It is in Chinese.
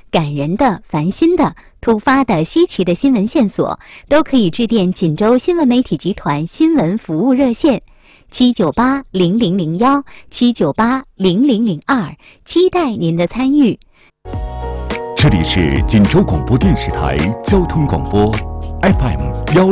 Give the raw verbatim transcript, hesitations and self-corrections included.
感人的、烦心的、突发的、稀奇的新闻线索，都可以致电锦州新闻媒体集团新闻服务热线七九八零零零幺七九八零零零二，期待您的参与。 这里是锦州广播电视台交通广播 F M 幺。